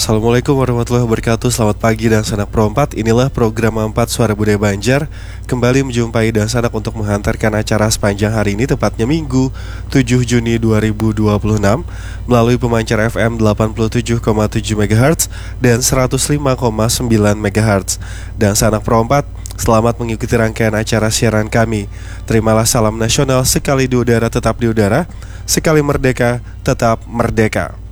Assalamualaikum warahmatullahi wabarakatuh. Selamat pagi dan sanak Pro 4. Inilah program 4 Suara Budaya Banjar. Kembali menjumpai dan sanak untuk menghantarkan acara sepanjang hari ini, tepatnya Minggu 7 Juni 2026 melalui pemancar FM 87,7 MHz dan 105,9 MHz. Dan sanak Pro 4, selamat mengikuti rangkaian acara siaran kami. Terimalah salam nasional, sekali di udara tetap di udara, sekali merdeka tetap merdeka.